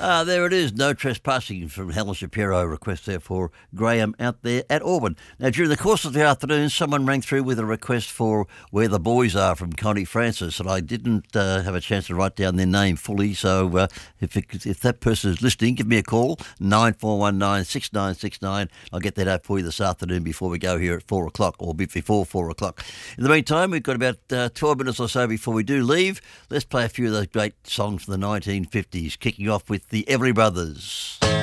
There it is. No trespassing from Helen Shapiro. Request there for Graham out there at Auburn. Now, during the course of the afternoon, someone rang through with a request for Where the Boys Are from Connie Francis, and I didn't have a chance to write down their name fully. So if that person is listening, give me a call, 9419 6969. I'll get that out for you this afternoon before we go here at 4 o'clock, or a bit before 4 o'clock. In the meantime, we've got about 12 minutes or so before we do leave. Let's play a few of those great songs from the 1950s, kicking off with the Everly Brothers.